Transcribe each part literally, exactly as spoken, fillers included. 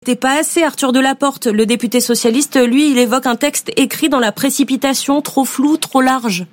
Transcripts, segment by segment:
C'était pas assez. Arthur Delaporte, le député socialiste, lui, il évoque un texte écrit dans la précipitation, trop flou, trop large.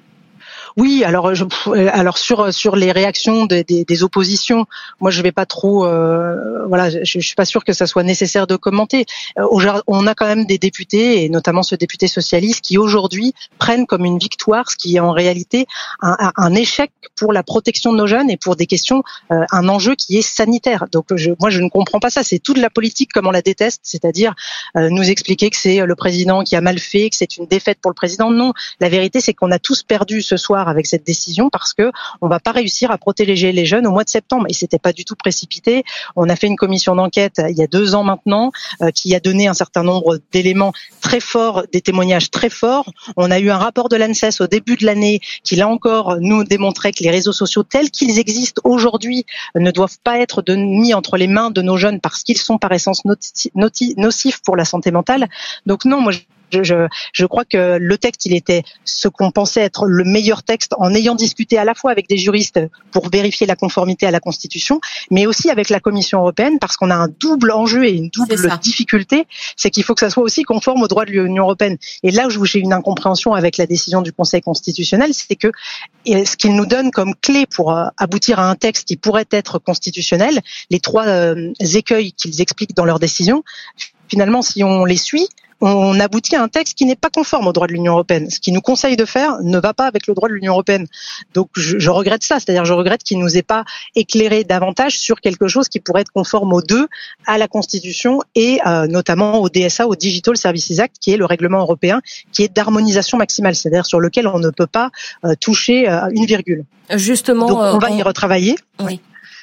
Oui, alors je, alors sur sur les réactions des, des, des oppositions, moi je vais pas trop, euh, voilà, je, je suis pas sûr que ça soit nécessaire de commenter. Euh, on a quand même des députés, et notamment ce député socialiste, qui aujourd'hui prennent comme une victoire ce qui est en réalité un, un échec pour la protection de nos jeunes et pour des questions, euh, un enjeu qui est sanitaire. Donc je, moi je ne comprends pas ça. C'est toute la politique comme on la déteste, c'est-à-dire euh, nous expliquer que c'est le président qui a mal fait, que c'est une défaite pour le président. Non, la vérité c'est qu'on a tous perdu ce soir avec cette décision parce que on va pas réussir à protéger les jeunes au mois de septembre, et c'était pas du tout précipité. On a fait une commission d'enquête il y a deux ans maintenant euh, qui a donné un certain nombre d'éléments très forts, des témoignages très forts. On a eu un rapport de l'ANSES au début de l'année qui là encore nous démontrait que les réseaux sociaux tels qu'ils existent aujourd'hui ne doivent pas être de, mis entre les mains de nos jeunes parce qu'ils sont par essence noti- noti- nocifs pour la santé mentale. Donc non, moi je Je, je, je crois que le texte, il était ce qu'on pensait être le meilleur texte en ayant discuté à la fois avec des juristes pour vérifier la conformité à la Constitution, mais aussi avec la Commission européenne, parce qu'on a un double enjeu et une double difficulté, c'est qu'il faut que ça soit aussi conforme aux droits de l'Union européenne. Et là où j'ai une incompréhension avec la décision du Conseil constitutionnel, c'est que ce qu'il nous donne comme clé pour aboutir à un texte qui pourrait être constitutionnel, les trois écueils qu'ils expliquent dans leur décision, finalement, si on les suit, on aboutit à un texte qui n'est pas conforme aux droits de l'Union européenne. Ce qu'il nous conseille de faire ne va pas avec le droit de l'Union européenne. Donc je, je regrette ça, c'est-à-dire je regrette qu'il nous ait pas éclairé davantage sur quelque chose qui pourrait être conforme aux deux, à la Constitution et euh, notamment au D S A, au Digital Services Act, qui est le règlement européen, qui est d'harmonisation maximale, c'est-à-dire sur lequel on ne peut pas euh, toucher euh, une virgule. Justement, donc on va on... y retravailler. Oui.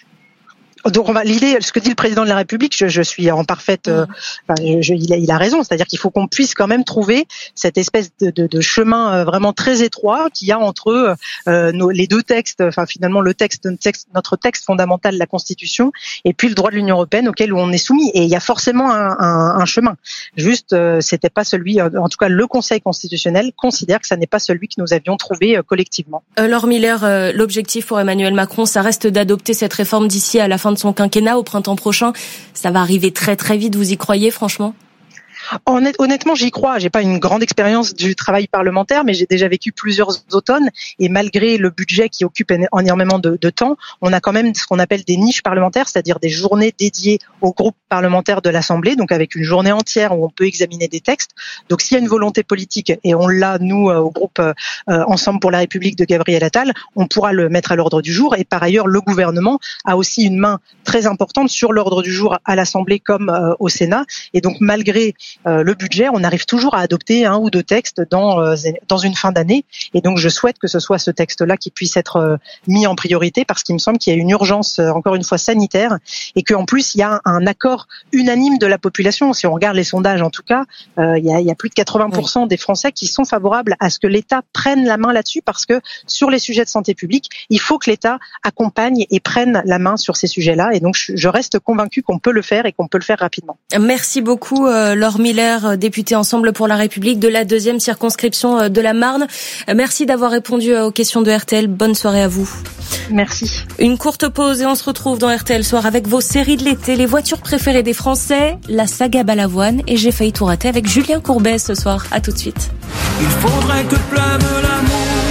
Donc on va l'idée, ce que dit le président de la République, je, je suis en parfaite, euh, enfin, je, il, a, il a raison, c'est-à-dire qu'il faut qu'on puisse quand même trouver cette espèce de, de, de chemin euh, vraiment très étroit qu'il y a entre euh, nos, les deux textes, enfin finalement le texte, notre texte, notre texte fondamental, la Constitution, et puis le droit de l'Union européenne auquel on est soumis. Et il y a forcément un, un, un chemin. Juste, euh, c'était pas celui, en tout cas le Conseil constitutionnel considère que ça n'est pas celui que nous avions trouvé euh, collectivement. Euh, Laure Miller, euh, l'objectif pour Emmanuel Macron, ça reste d'adopter cette réforme d'ici à la fin de son quinquennat au printemps prochain. Ça va arriver très très vite, vous y croyez franchement ? Honnêtement, j'y crois. J'ai pas une grande expérience du travail parlementaire, mais j'ai déjà vécu plusieurs automnes. Et malgré le budget qui occupe énormément de, de temps, on a quand même ce qu'on appelle des niches parlementaires, c'est-à-dire des journées dédiées au groupe parlementaire de l'Assemblée, donc avec une journée entière où on peut examiner des textes. Donc s'il y a une volonté politique, et on l'a, nous, au groupe euh, Ensemble pour la République de Gabriel Attal, on pourra le mettre à l'ordre du jour. Et par ailleurs, le gouvernement a aussi une main très importante sur l'ordre du jour à l'Assemblée comme euh, au Sénat. Et donc malgré Euh, le budget, on arrive toujours à adopter un ou deux textes dans euh, dans une fin d'année, et donc je souhaite que ce soit ce texte-là qui puisse être euh, mis en priorité, parce qu'il me semble qu'il y a une urgence euh, encore une fois sanitaire, et qu'en plus il y a un, un accord unanime de la population. Si on regarde les sondages, en tout cas, euh, il y a, il y a plus de quatre-vingts pour cent oui. des Français qui sont favorables à ce que l'État prenne la main là-dessus, parce que sur les sujets de santé publique, il faut que l'État accompagne et prenne la main sur ces sujets-là, et donc je, je reste convaincue qu'on peut le faire et qu'on peut le faire rapidement. Merci beaucoup euh, Laure Miller, député Ensemble pour la République de la deuxième circonscription de la Marne. Merci d'avoir répondu aux questions de R T L. Bonne soirée à vous. Merci. Une courte pause et on se retrouve dans R T L Soir avec vos séries de l'été, les voitures préférées des Français, la saga Balavoine, et j'ai failli tout rater avec Julien Courbet ce soir. À tout de suite. Il faudrait que pleuve l'amour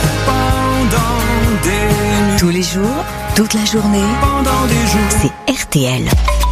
pendant des nuits. Tous les jours, toute la journée, pendant des jours. C'est R T L.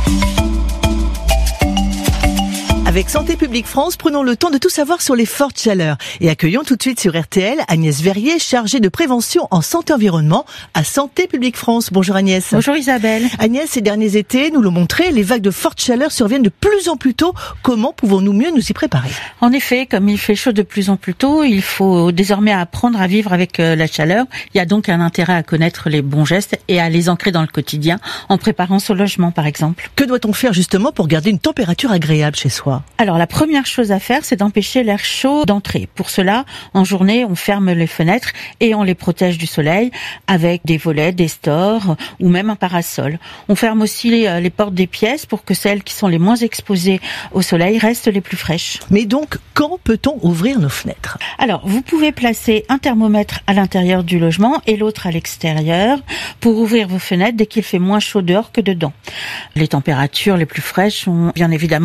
Avec Santé publique France, prenons le temps de tout savoir sur les fortes chaleurs. Et accueillons tout de suite sur R T L Agnès Verrier, chargée de prévention en santé-environnement à Santé publique France. Bonjour Agnès. Bonjour Isabelle. Agnès, ces derniers étés, nous l'ont montré, les vagues de forte chaleur surviennent de plus en plus tôt. Comment pouvons-nous mieux nous y préparer ? En effet, comme il fait chaud de plus en plus tôt, il faut désormais apprendre à vivre avec la chaleur. Il y a donc un intérêt à connaître les bons gestes et à les ancrer dans le quotidien, en préparant son logement par exemple. Que doit-on faire justement pour garder une température agréable chez soi ? Alors la première chose à faire, c'est d'empêcher l'air chaud d'entrer. Pour cela, en journée, on ferme les fenêtres et on les protège du soleil avec des volets, des stores ou même un parasol. On ferme aussi les, les portes des pièces pour que celles qui sont les moins exposées au soleil restent les plus fraîches. Mais donc, quand peut-on ouvrir nos fenêtres ? Alors, vous pouvez placer un thermomètre à l'intérieur du logement et l'autre à l'extérieur pour ouvrir vos fenêtres dès qu'il fait moins chaud dehors que dedans. Les températures les plus fraîches sont bien évidemment